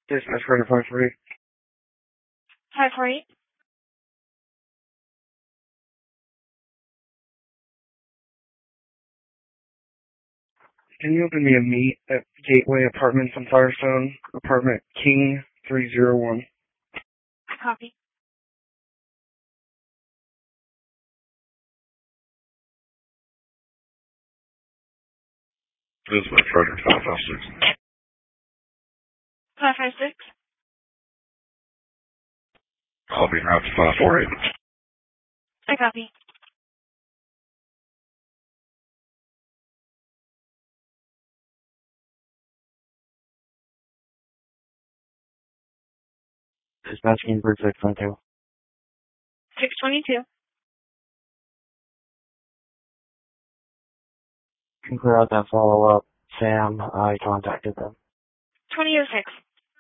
Dispatch for 548. 548. Can you open me a meet at Gateway Apartments on Firestone, apartment King 301? Copy. Dispatch Frederick 556. 556. Copy route 548. I copy. Dispatch Greenberg 622. 622. Can clear out that follow-up. Sam, I contacted them. 2006.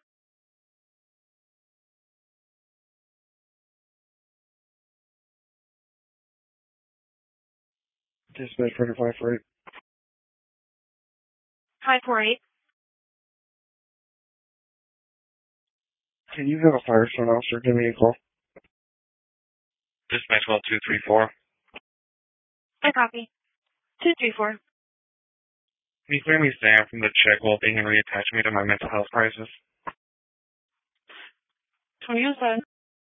Dispatch for 548. 548. Can you have a Firestone officer give me a call? Dispatch 1234. I copy. 234. Can you clear me Sam from the check while being and reattach me to my mental health crisis? 2007.